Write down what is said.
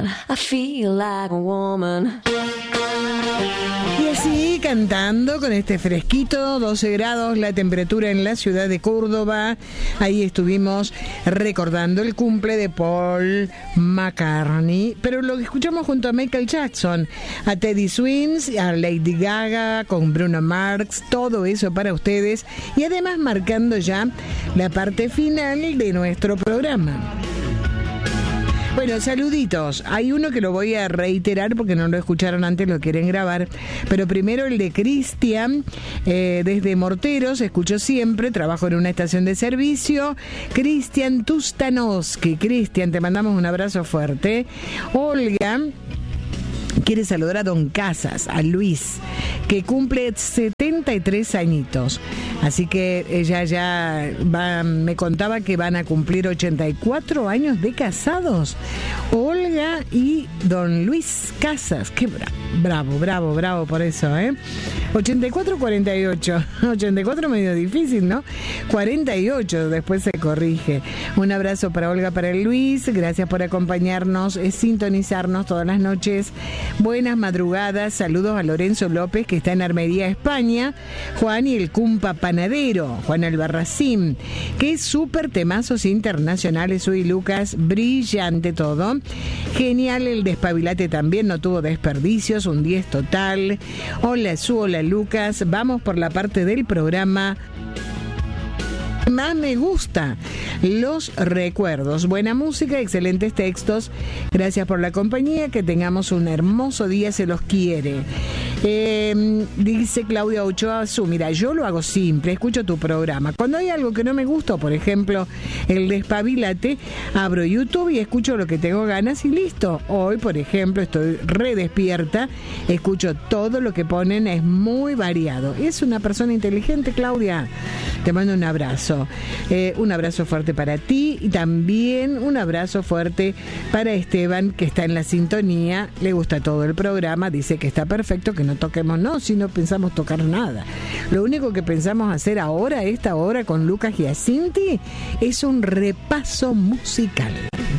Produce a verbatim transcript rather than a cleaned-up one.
man. I feel like a woman. Y así, cantando con este fresquito, doce grados la temperatura en la ciudad de Córdoba. Ahí estuvimos recordando el cumple de Paul McCartney, pero lo que escuchamos junto a Michael Jackson, a Teddy Swims, a Lady Gaga, con Bruno Mars, todo eso para ustedes, y además marcando ya la parte final de nuestro programa. Bueno, saluditos. Hay uno que lo voy a reiterar porque no lo escucharon antes, lo quieren grabar. Pero primero el de Cristian, eh, desde Morteros, escucho siempre, trabajo en una estación de servicio. Cristian Tustanowski. Cristian, te mandamos un abrazo fuerte. Olga quiere saludar a Don Casas, a Luis, que cumple setenta y tres añitos. Así que ella ya va, me contaba que van a cumplir ochenta y cuatro años de casados. Olga y Don Luis Casas. Qué bra- bravo, bravo, bravo por eso, ¿eh? ochenta y cuatro, cuarenta y ocho. ochenta y cuatro medio difícil, ¿no? cuarenta y ocho, después se corrige. Un abrazo para Olga, para Luis. Gracias por acompañarnos, eh, sintonizarnos todas las noches. Buenas madrugadas. Saludos a Lorenzo López, que está en Armería, España. Juan y el Cumpa Panadero, Juan Albarracín. Qué súper temazos internacionales hoy, Lucas. Brillante todo. Genial el despabilate también, no tuvo desperdicios, un diez total. Hola Su, hola Lucas. Vamos por la parte del programa más me gusta, los recuerdos. Buena música, excelentes textos. Gracias por la compañía, que tengamos un hermoso día, se los quiere. Eh, dice Claudia Ochoa Su, mira, yo lo hago simple, escucho tu programa. Cuando hay algo que no me gusta, por ejemplo, el despabilate, abro YouTube y escucho lo que tengo ganas y listo. Hoy, por ejemplo, estoy re despierta, escucho todo lo que ponen, es muy variado. Es una persona inteligente, Claudia. Te mando un abrazo. Eh, un abrazo fuerte para ti y también un abrazo fuerte para Esteban, que está en la sintonía, le gusta todo el programa, dice que está perfecto, que no toquemos, no, si no pensamos tocar nada. Lo único que pensamos hacer ahora, esta hora con Lucas Giacinti, es un repaso musical.